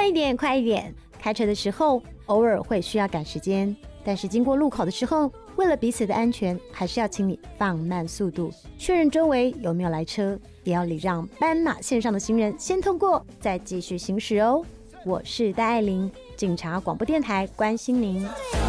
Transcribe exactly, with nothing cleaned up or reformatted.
一点，快一点！开车的时候偶尔会需要赶时间，但是经过路口的时候，为了彼此的安全，还是要请你放慢速度，确认周围有没有来车，也要礼让斑马线上的行人先通过，再继续行驶哦。我是戴爱玲，警察广播电台关心您。